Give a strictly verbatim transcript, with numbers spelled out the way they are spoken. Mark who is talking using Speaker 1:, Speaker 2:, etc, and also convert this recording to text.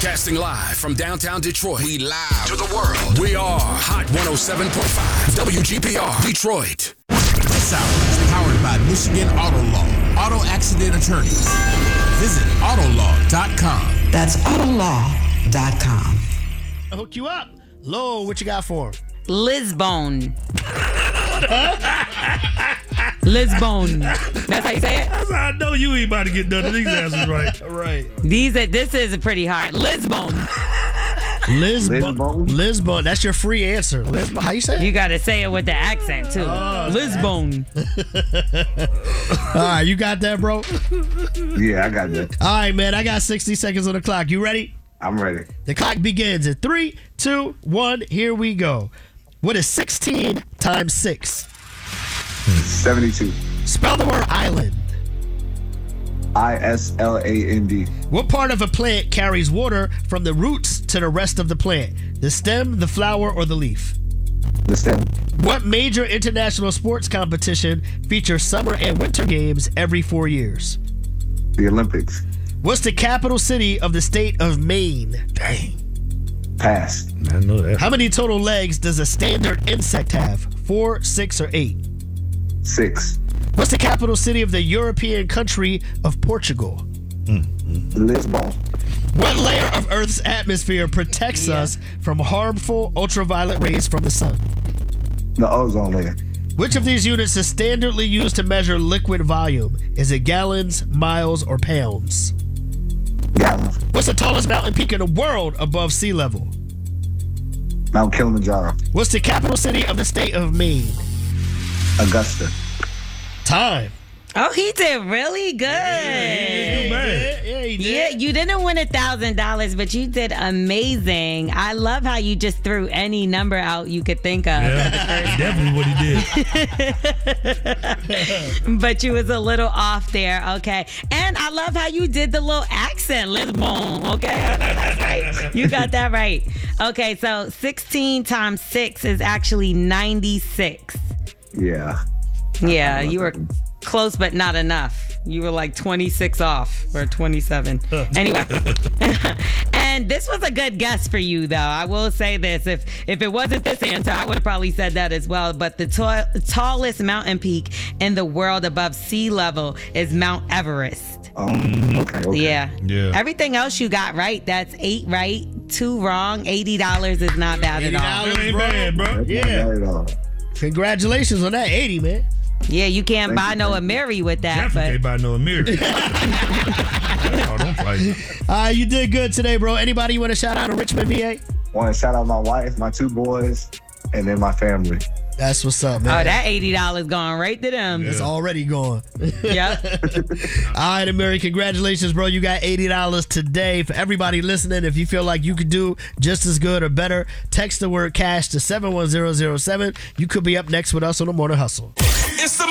Speaker 1: Broadcasting live from downtown Detroit. We live to the world. We are Hot one oh seven point five W G P R Detroit.
Speaker 2: This hour is powered by Michigan Auto Law. Auto accident attorneys. Visit autolaw dot com.
Speaker 3: That's autolaw dot com.
Speaker 4: I'll hook you up. Lo, what you got for him?
Speaker 5: Lisbon. Lisbon. That's how you say it?
Speaker 6: I know you ain't about to get none of these answers right.
Speaker 4: Right.
Speaker 5: These are, this is pretty hard. Lisbon.
Speaker 4: Lisbon. Lisbon. Lisbon. That's your free answer. Lisbon. How you say it?
Speaker 5: You got to say it with the accent, too.
Speaker 4: Oh,
Speaker 5: Lisbon.
Speaker 4: All right, you got that, bro?
Speaker 7: Yeah, I got that.
Speaker 4: All right, man. I got sixty seconds on the clock. You ready?
Speaker 7: I'm ready.
Speaker 4: The clock begins in three, two, one. Here we go. What is sixteen times six?
Speaker 7: seventy-two.
Speaker 4: Spell the word island.
Speaker 7: I S L A N D.
Speaker 4: What part of a plant carries water from the roots to the rest of the plant? The stem, the flower, or the leaf?
Speaker 7: The stem.
Speaker 4: What major international sports competition features summer and winter games every four years?
Speaker 7: The Olympics.
Speaker 4: What's the capital city of the state of Maine?
Speaker 6: Dang.
Speaker 7: Pass.
Speaker 6: I know that.
Speaker 4: How many total legs does a standard insect have? Four, six, or eight?
Speaker 7: Six.
Speaker 4: What's the capital city of the European country of Portugal?
Speaker 7: Mm-hmm. Lisbon.
Speaker 4: What layer of Earth's atmosphere protects
Speaker 5: Yeah.
Speaker 4: us from harmful ultraviolet rays from the sun?
Speaker 7: The ozone layer.
Speaker 4: Which of these units is standardly used to measure liquid volume? Is it gallons, miles, or pounds?
Speaker 7: Gallons.
Speaker 4: What's the tallest mountain peak in the world above sea level?
Speaker 7: Mount Kilimanjaro.
Speaker 4: What's the capital city of the state of Maine?
Speaker 7: Augusta.
Speaker 4: Time.
Speaker 5: Oh, he did really good.
Speaker 6: Yeah, man.
Speaker 4: Yeah, he did.
Speaker 5: Yeah, you didn't win a thousand dollars, but you did amazing. I love how you just threw any number out you could think of.
Speaker 6: Yeah, definitely what he did.
Speaker 5: But you was a little off there, okay. And I love how you did the little accent, Lisbon, okay. That's right. You got that right. Okay, so sixteen times six is actually ninety-six.
Speaker 7: Yeah.
Speaker 5: Yeah, you were close, but not enough. You were like twenty-six off or twenty-seven. Anyway, and this was a good guess for you, though. I will say this: if if it wasn't this answer, I would have probably said that as well. But the ta- tallest mountain peak in the world above sea level is Mount Everest.
Speaker 7: Um, okay, okay.
Speaker 5: Yeah.
Speaker 6: Yeah.
Speaker 5: Everything else you got right. That's eight right, two wrong. Eighty dollars is not bad at all.
Speaker 6: That ain't bad, bro.
Speaker 7: That's
Speaker 4: Yeah.
Speaker 7: not bad at all.
Speaker 4: Congratulations on that eighty, man.
Speaker 5: Yeah, you can't
Speaker 7: Thank
Speaker 5: buy
Speaker 7: you,
Speaker 5: no
Speaker 7: thank you.
Speaker 5: Amiri with that,
Speaker 6: Definitely
Speaker 5: but.
Speaker 6: can't buy no Amiri. Oh, don't fight.
Speaker 4: Uh, you did good today, bro. Anybody you want to shout out to Richmond, V A?
Speaker 7: Want to shout out my wife, my two boys, and then my family.
Speaker 4: That's what's up, man.
Speaker 5: Oh, that eighty dollars gone right to them.
Speaker 4: It's already gone.
Speaker 5: Yep.
Speaker 4: All right, Amiri, congratulations, bro. You got eighty dollars today. For everybody listening, if you feel like you could do just as good or better, text the word cash to seven one zero zero seven. You could be up next with us on the Morning Hustle.
Speaker 1: It's the